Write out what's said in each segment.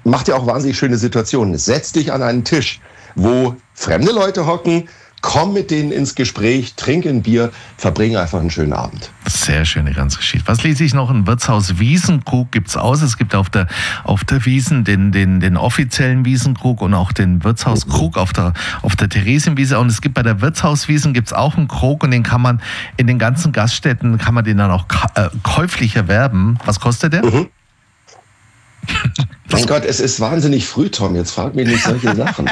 macht ja auch wahnsinnig schöne Situationen. Setz dich an einen Tisch, wo fremde Leute hocken, komm mit denen ins Gespräch, trink ein Bier, verbringe einfach einen schönen Abend. Sehr schöne ganze Geschichte. Was lese ich noch? Ein Wirtshaus Wiesenkrug gibt's aus. Es gibt auf der Wiesn den offiziellen Wiesenkrug und auch den Wirtshauskrug auf der Theresienwiese. Und es gibt bei der Wirtshauswiesn gibt's auch einen Krug und den kann man in den ganzen Gaststätten kann man den dann auch käuflich erwerben. Was kostet der? Mhm. Mein Gott, es ist wahnsinnig früh, Tom. Jetzt frag mich nicht solche Sachen.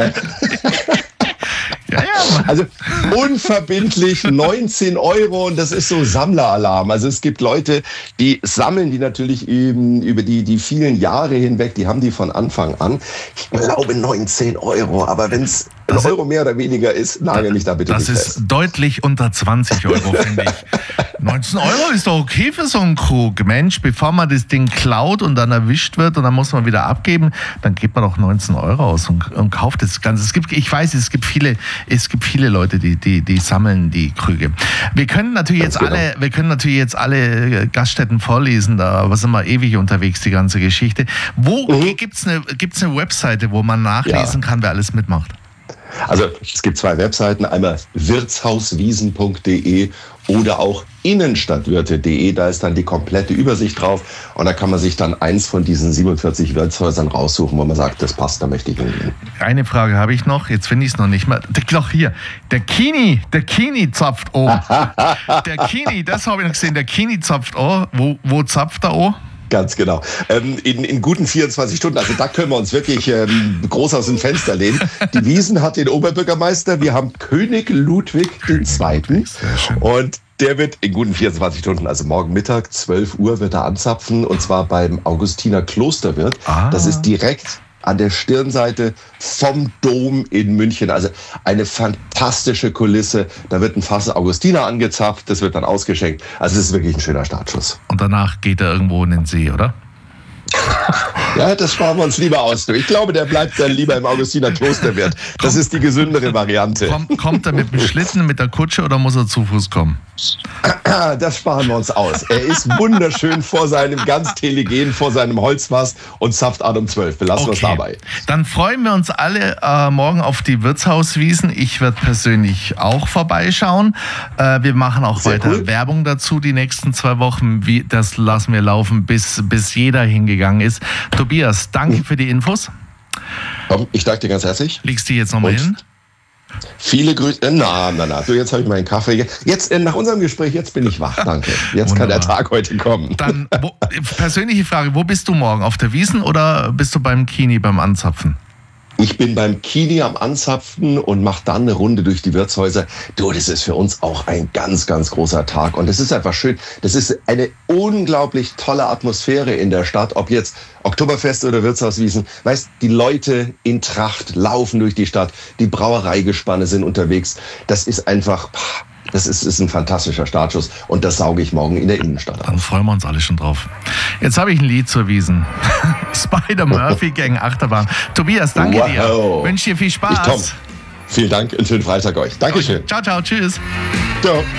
Ja. Also unverbindlich 19 € und das ist so Sammleralarm. Also es gibt Leute, die sammeln die natürlich über die vielen Jahre hinweg, die haben die von Anfang an. Ich glaube 19 €, aber wenn es ein Euro mehr oder weniger ist, nagel mich da bitte nicht fest. Das ist deutlich unter 20 €, finde ich. 19 € ist doch okay für so einen Krug. Mensch, bevor man das Ding klaut und dann erwischt wird und dann muss man wieder abgeben, dann gibt man doch 19 € aus und kauft das Ganze. Ich weiß, es gibt viele Leute, die sammeln die Krüge. Wir können natürlich jetzt alle Gaststätten vorlesen, aber sind wir ewig unterwegs, die ganze Geschichte. Wo gibt's eine Webseite, wo man nachlesen kann, wer alles mitmacht? Also es gibt 2 Webseiten, einmal wirtshauswiesn.de oder auch innenstadtwirte.de, da ist dann die komplette Übersicht drauf und da kann man sich dann eins von diesen 47 Wirtshäusern raussuchen, wo man sagt, das passt, da möchte ich hingehen. Eine Frage habe ich noch, jetzt finde ich es noch nicht mehr. Doch hier, der Kini zapft an. Der Kini, das habe ich noch gesehen, der Kini zapft an. Wo zapft er an? Ganz genau. In guten 24 Stunden, also da können wir uns wirklich groß aus dem Fenster lehnen. Die Wiesn hat den Oberbürgermeister, wir haben König Ludwig II. Und der wird in guten 24 Stunden, also morgen Mittag, 12 Uhr, wird er anzapfen, und zwar beim Augustiner Klosterwirt. Das ist direkt an der Stirnseite vom Dom in München. Also eine fantastische Kulisse. Da wird ein Fass Augustiner angezapft, das wird dann ausgeschenkt. Also es ist wirklich ein schöner Startschuss. Und danach geht er irgendwo in den See, oder? Ja, das sparen wir uns lieber aus. Ich glaube, der bleibt dann lieber im Augustiner Klosterwirt. Das ist die gesündere Variante. Kommt er mit dem Schlitten, mit der Kutsche oder muss er zu Fuß kommen? Das sparen wir uns aus. Er ist wunderschön vor seinem ganz telegen, vor seinem Holzfass und zapft an um 12. Belassen wir es dabei. Dann freuen wir uns alle morgen auf die Wirtshauswiesn. Ich werde persönlich auch vorbeischauen. Wir machen auch weiter Werbung dazu die nächsten 2 Wochen. Das lassen wir laufen, bis jeder hingegangen ist. Tobias, danke für die Infos. Ich danke dir ganz herzlich. Legst du jetzt nochmal hin? Viele Grüße. Na. So, jetzt habe ich meinen Kaffee. Jetzt, nach unserem Gespräch, jetzt bin ich wach. Danke. Jetzt Wunderbar. Kann der Tag heute kommen. Dann, persönliche Frage, wo bist du morgen? Auf der Wiesn oder bist du beim Kini beim Anzapfen? Ich bin beim Kini am Anzapfen und mache dann eine Runde durch die Wirtshäuser. Du, das ist für uns auch ein ganz, ganz großer Tag. Und das ist einfach schön. Das ist eine unglaublich tolle Atmosphäre in der Stadt. Ob jetzt Oktoberfest oder Wirtshauswiesn. Weißt, die Leute in Tracht laufen durch die Stadt. Die Brauereigespanne sind unterwegs. Das ist einfach... Das ist ein fantastischer Startschuss und das sauge ich morgen in der Innenstadt auf. Dann freuen wir uns alle schon drauf. Jetzt habe ich ein Lied zur Wiesn. Spider-Murphy Gang Achterbahn. Tobias, danke dir. Wünsche dir viel Spaß. Tom, vielen Dank und schönen Freitag euch. Dankeschön. Ciao, tschüss. Ciao.